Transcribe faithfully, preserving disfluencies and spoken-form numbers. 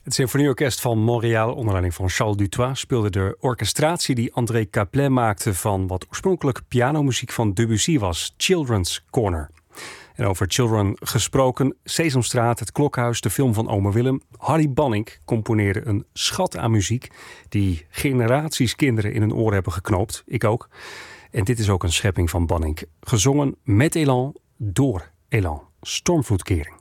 Het symfonieorkest van Montréal, onder leiding van Charles Dutoit, speelde de orchestratie die André Caplet maakte van wat oorspronkelijk pianomuziek van Debussy was, Children's Corner. En over Children gesproken, Sesamstraat, Het Klokhuis, de film van Ome Willem. Harry Bannink componeerde een schat aan muziek die generaties kinderen in hun oren hebben geknoopt. Ik ook. En dit is ook een schepping van Bannink. Gezongen met elan, door elan. Stormvloedkering.